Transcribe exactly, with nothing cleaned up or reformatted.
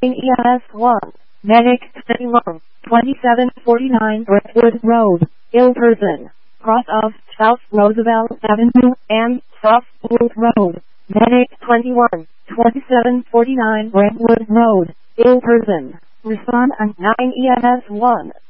E M S one, Medic thirty-one, twenty-seven forty-nine Brentwood Road, Ilperson, cross of South Roosevelt Avenue and South Wood Road, Medic twenty-one, twenty-seven forty-nine Brentwood Road, Ilperson. Respond on nine E M S one.